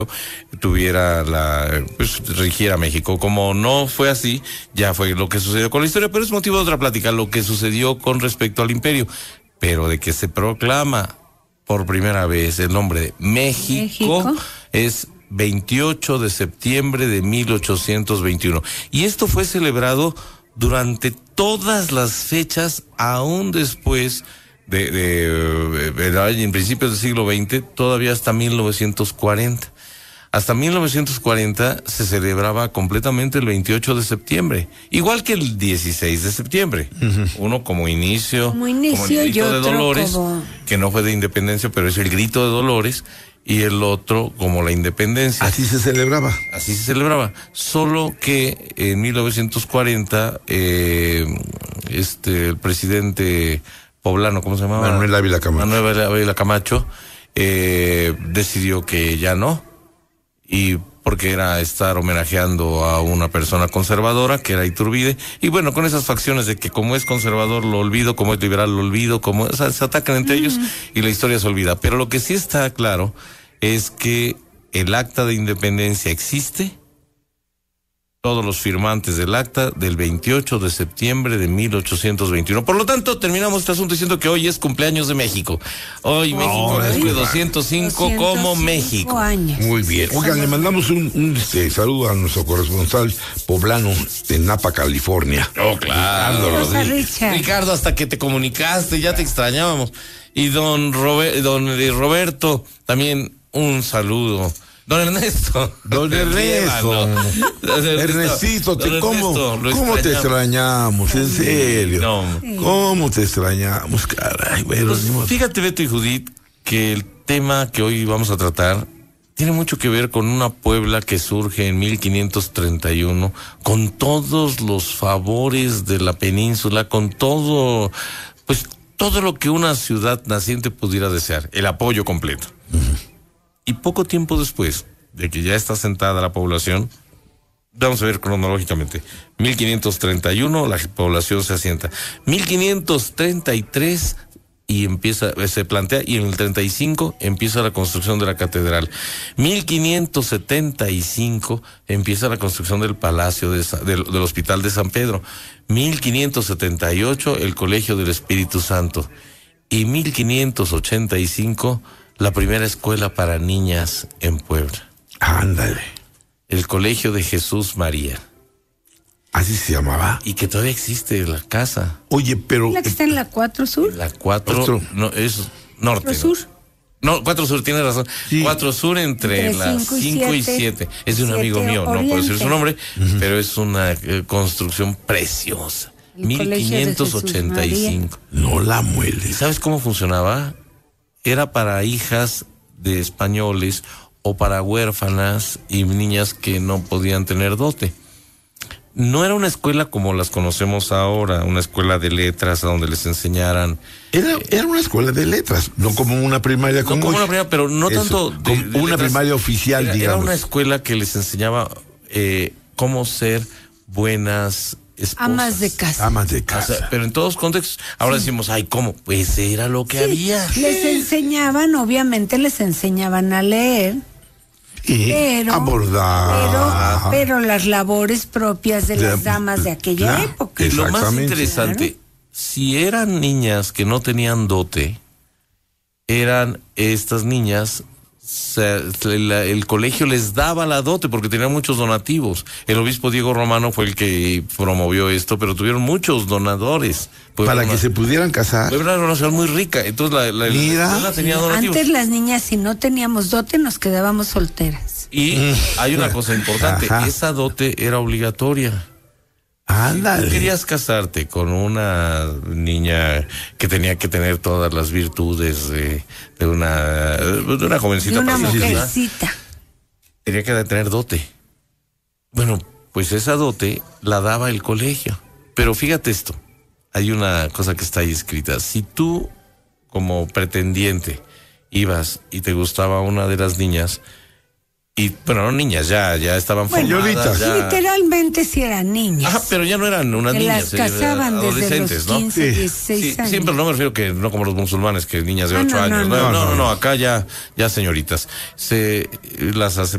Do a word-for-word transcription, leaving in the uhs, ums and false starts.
tuviera la, pues rigiera México. Como no fue así, ya fue lo que sucedió con la historia, pero es motivo de otra plática, lo que sucedió con respecto al imperio, pero de que se proclama por primera vez el nombre de México, México. Es veintiocho de septiembre de mil ochocientos veintiuno, y esto fue celebrado durante todas las fechas, aún después de, de, de, de en principios del siglo veinte, todavía hasta mil novecientos cuarenta. Hasta mil novecientos cuarenta se celebraba completamente el veintiocho de septiembre, igual que el dieciséis de septiembre. Uh-huh. Uno como inicio, como inicio como el grito y otro de Dolores, como... que no fue de independencia, pero es el grito de Dolores, y el otro como la independencia. Así se celebraba. Así se celebraba, solo que en mil novecientos cuarenta, eh, este, el presidente poblano, ¿cómo se llamaba? Manuel Ávila Camacho. Manuel Ávila Camacho, eh, decidió que ya no. Y porque era estar homenajeando a una persona conservadora, que era Iturbide, y bueno, con esas facciones de que como es conservador lo olvido, como es liberal lo olvido, como, o sea, se atacan entre mm. ellos y la historia se olvida. Pero lo que sí está claro es que el acta de independencia existe, todos los firmantes del acta del veintiocho de septiembre de mil ochocientos veintiuno. Por lo tanto, terminamos este asunto diciendo que hoy es cumpleaños de México. Hoy oh, México cumple doscientos cinco como México. Años. Muy bien. Oigan, le mandamos un, un este, saludo a nuestro corresponsal poblano de Napa, California. Oh, claro. Ricardo, Ricardo, hasta que te comunicaste, ya te extrañábamos. Y don, Robert, don Roberto, también un saludo. Don Ernesto. Don Ernesto. Ernestito, te, ¿cómo, ¿cómo te extrañamos? En serio. No. ¿Cómo te extrañamos, caray? Bueno, pues, fíjate, Beto y Judith, que el tema que hoy vamos a tratar tiene mucho que ver con una Puebla que surge en mil quinientos treinta y uno, con todos los favores de la península, con todo, pues, todo lo que una ciudad naciente pudiera desear, el apoyo completo. Uh-huh. Y poco tiempo después de que ya está sentada la población, vamos a ver cronológicamente, mil quinientos treinta y uno la población se asienta, mil quinientos treinta y tres y empieza, se plantea, y en el treinta y cinco empieza la construcción de la catedral, mil quinientos setenta y cinco empieza la construcción del palacio de, del, del hospital de San Pedro, mil quinientos setenta y ocho el colegio del Espíritu Santo, y mil quinientos ochenta y cinco la primera escuela para niñas en Puebla. Ándale. El Colegio de Jesús María. ¿Así se llamaba? Y que todavía existe la casa. Oye, pero... ¿La que está en la cuatro Sur? La cuatro... No, es norte. ¿cuatro Sur? No, no cuatro Sur, tienes razón. Sí. cuatro Sur entre, entre las cinco y siete. Es de un amigo mío, oriente. No puedo decir su nombre, uh-huh. pero es una eh, construcción preciosa. El mil quinientos ochenta y cinco. No la muele. ¿Sabes cómo funcionaba? Era para hijas de españoles o para huérfanas y niñas que no podían tener dote. No era una escuela como las conocemos ahora, una escuela de letras a donde les enseñaran. Era, eh, era una escuela de letras, no como una primaria como. No como una primaria, pero no Eso, tanto. De, de una letras, primaria oficial, era, digamos. Era una escuela que les enseñaba eh, cómo ser buenas esposas. Amas de casa. Amas de casa. O sea, pero en todos contextos. Ahora sí. Decimos, ay, ¿cómo? Pues era lo que sí, había. Les enseñaban, obviamente les enseñaban a leer. Y pero, abordar. Pero, pero las labores propias de las damas de aquella claro, época. Lo más interesante, claro. Si eran niñas que no tenían dote, eran estas niñas... O sea, el, el colegio les daba la dote porque tenían muchos donativos. El obispo Diego Romano fue el que promovió esto, pero tuvieron muchos donadores. Para que una, se pudieran casar. Era una ciudad muy rica, entonces la, la, Mira. la tenía donativos. Antes las niñas, si no teníamos dote, nos quedábamos solteras. Y hay una cosa importante, Ajá. esa dote era obligatoria. Ándale. Si tú querías casarte con una niña que tenía que tener todas las virtudes de, de una de una jovencita, de una mujercita, tenía que tener dote. Bueno, pues esa dote la daba el colegio. Pero fíjate esto, hay una cosa que está ahí escrita. Si tú, como pretendiente, ibas y te gustaba una de las niñas, y bueno, no niñas, ya, ya estaban bueno, formadas. Ya... Literalmente sí eran niñas. Ajá, pero ya no eran unas que niñas. Las casaban eh, desde los quince, ¿no? dieciséis sí, años. Siempre no me refiero que no como los musulmanes, que niñas de ah, ocho no, años. No, no, no, no, no, no, acá ya, ya señoritas. Se las aceptaban.